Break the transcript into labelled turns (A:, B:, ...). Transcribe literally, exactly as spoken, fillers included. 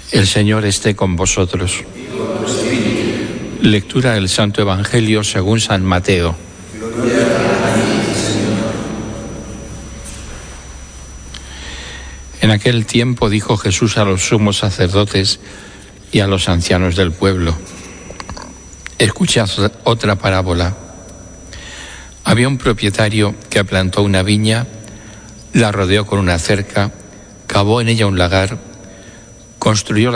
A: El Señor esté con vosotros. Lectura del Santo Evangelio según San Mateo. En aquel tiempo dijo Jesús a los sumos sacerdotes y a los ancianos del pueblo: escuchad otra parábola. Había un propietario que plantó una viña, la rodeó con una cerca, cavó en ella un lagar, construyó